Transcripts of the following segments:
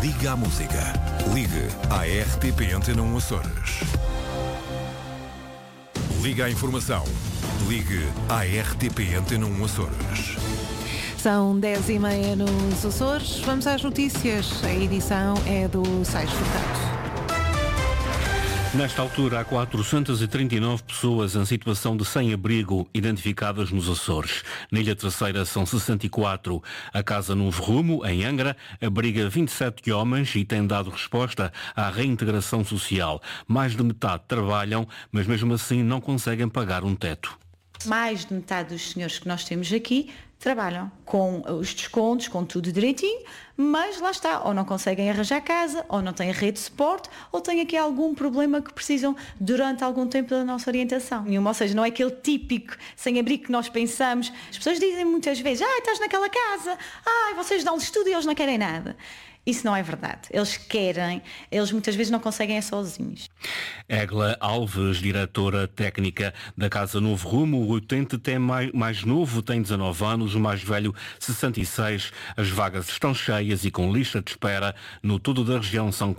Liga à Música. Ligue à RTP Antena 1 Açores. Liga à Informação. Ligue à RTP Antena 1 Açores. São 10h30 nos Açores. Vamos às notícias. A edição é do Sais Furtado. Nesta altura, há 439 pessoas em situação de sem-abrigo identificadas nos Açores. Na Ilha Terceira são 64. A Casa Novo Rumo, em Angra, abriga 27 homens e tem dado resposta à reintegração social. Mais de metade trabalham, mas mesmo assim não conseguem pagar um teto. Mais de metade dos senhores que nós temos aqui trabalham com os descontos, com tudo direitinho, mas lá está, ou não conseguem arranjar casa, ou não têm rede de suporte, ou têm aqui algum problema que precisam durante algum tempo da nossa orientação. Ou seja, não é aquele típico sem-abrigo que nós pensamos. As pessoas dizem muitas vezes, estás naquela casa, vocês dão-lhes tudo e eles não querem nada. Isso não é verdade. Eles querem, eles muitas vezes não conseguem sozinhos. Egla Alves, diretora técnica da Casa Novo Rumo, o utente mais novo tem 19 anos, o mais velho 66. As vagas estão cheias e com lista de espera. No todo da região são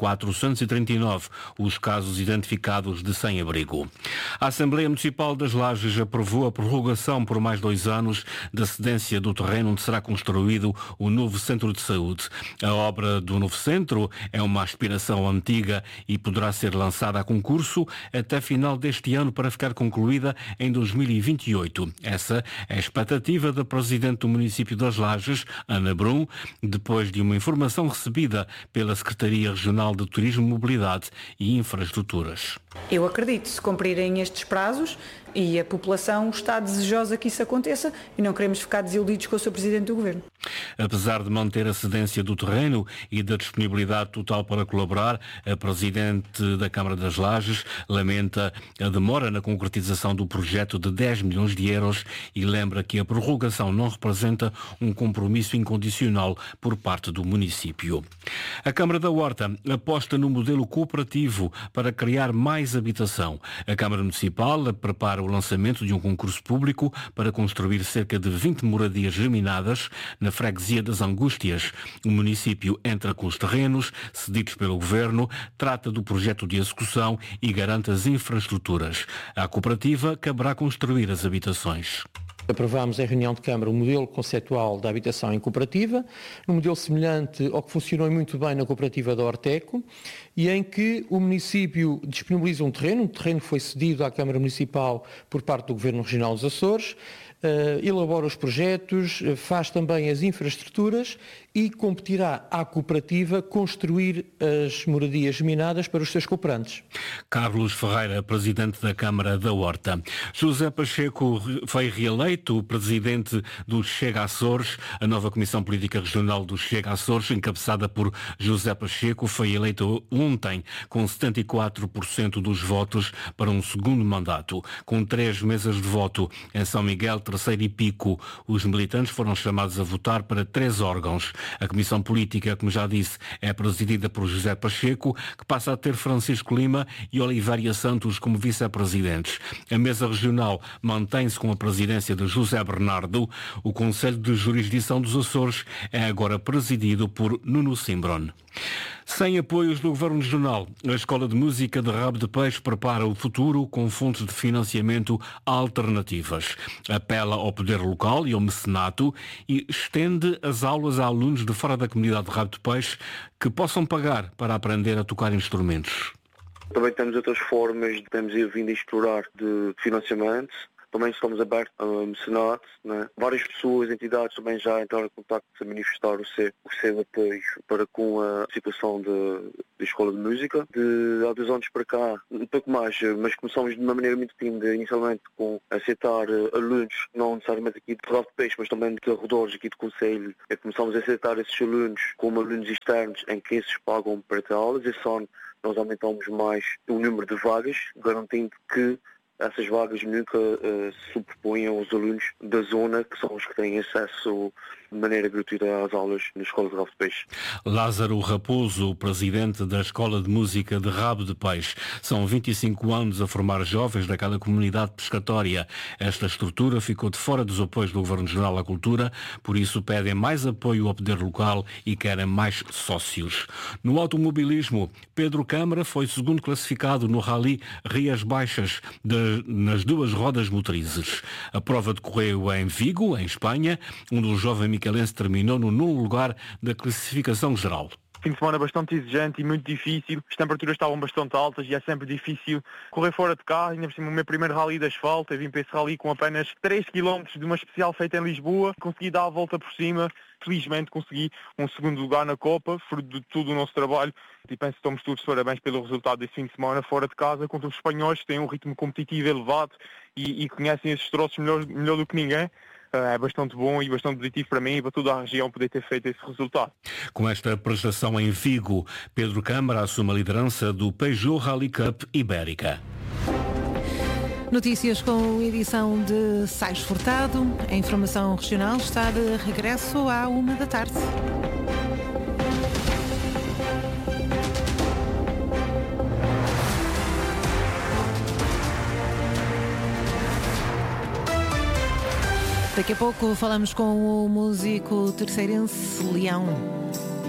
439 os casos identificados de sem-abrigo. A Assembleia Municipal das Lajes aprovou a prorrogação por mais 2 anos da cedência do terreno onde será construído o novo centro de saúde. A obra do novo centro é uma aspiração antiga e poderá ser lançada a concurso até final deste ano para ficar concluída em 2028. Essa é a expectativa da Presidente do município das Lajes, Ana Brum, depois de uma informação recebida pela Secretaria Regional de Turismo, Mobilidade e Infraestruturas. Eu acredito, se cumprirem estes prazos e a população está desejosa que isso aconteça e não queremos ficar desiludidos com o Sr. Presidente do Governo. Apesar de manter a cedência do terreno e da disponibilidade total para colaborar, a Presidente da Câmara das Lajes lamenta a demora na concretização do projeto de 10 milhões de euros e lembra que a prorrogação não representa um compromisso incondicional por parte do município. A Câmara da Horta aposta no modelo cooperativo para criar mais habitação. A Câmara Municipal prepara o lançamento de um concurso público para construir cerca de 20 moradias geminadas na freguesia das Angústias. O município entra com os terrenos cedidos pelo Governo, trata do projeto de execução e garante as infraestruturas. À cooperativa caberá construir as habitações. Aprovámos em reunião de Câmara o modelo conceptual da habitação em cooperativa, um modelo semelhante ao que funcionou muito bem na cooperativa da Orteco, e em que o município disponibiliza um terreno que foi cedido à Câmara Municipal por parte do Governo Regional dos Açores, elabora os projetos, faz também as infraestruturas e competirá à cooperativa construir as moradias geminadas para os seus cooperantes. Carlos Ferreira, Presidente da Câmara da Horta. José Pacheco foi reeleito Presidente do Chega Açores. A nova Comissão Política Regional do Chega Açores, encabeçada por José Pacheco, foi eleito ontem com 74% dos votos para um segundo mandato. Com 3 mesas de voto em São Miguel, Terceiro e Pico, os militantes foram chamados a votar para 3 órgãos. A Comissão Política, como já disse, é presidida por José Pacheco, que passa a ter Francisco Lima e Olivéria Santos como vice-presidentes. A mesa regional mantém-se com a presidência de José Bernardo. O Conselho de Jurisdição dos Açores é agora presidido por Nuno Simbron. Sem apoios do Governo Regional, a Escola de Música de Rabo de Peixe prepara o futuro com fontes de financiamento alternativas. Apela ao poder local e ao mecenato e estende as aulas a alunos de fora da comunidade de Rabo de Peixe que possam pagar para aprender a tocar instrumentos. Também temos outras formas de termos vindo a explorar de financiamento. Também estamos abertos ao mecenato, né? Várias pessoas, entidades também já entraram em contato a manifestar o seu apoio para com a situação da Escola de Música. Há 2 anos para cá, um pouco mais, mas começamos de uma maneira muito tímida, inicialmente com aceitar alunos, não necessariamente aqui de Rabo de Peixe, mas também de arredores aqui do Conselho. Começamos a aceitar esses alunos como alunos externos em que esses pagam para ter aulas. Esse ano nós aumentamos mais o número de vagas, garantindo que essas vagas nunca se superpõem aos alunos da zona, que são os que têm acesso de maneira gratuita às aulas nas escolas de Rabo de Peixe. Lázaro Raposo, presidente da Escola de Música de Rabo de Peixe. São 25 anos a formar jovens daquela comunidade pescatória. Esta estrutura ficou de fora dos apoios do Governo Regional à Cultura, por isso pedem mais apoio ao poder local e querem mais sócios. No automobilismo, Pedro Câmara foi segundo classificado no Rally Rias Baixas, nas duas rodas motrizes. A prova decorreu em Vigo, em Espanha, onde o jovem micalense terminou no 9º lugar da classificação geral. Fim de semana bastante exigente e muito difícil. As temperaturas estavam bastante altas e é sempre difícil correr fora de carro. Ainda por cima, o meu primeiro rally de asfalto. Eu vim para esse rally com apenas 3 km de uma especial feita em Lisboa. Consegui dar a volta por cima. Felizmente consegui um segundo lugar na Copa, fruto de todo o nosso trabalho. E penso que estamos todos de parabéns pelo resultado desse fim de semana fora de casa contra os espanhóis, que têm um ritmo competitivo elevado e conhecem esses troços melhor do que ninguém. É bastante bom e bastante positivo para mim e para toda a região poder ter feito esse resultado. Com esta prestação em Vigo, Pedro Câmara assume a liderança do Peugeot Rally Cup Ibérica. Notícias com edição de Sais Furtado. A informação regional está de regresso à 13h. Daqui a pouco falamos com o músico terceirense Leão.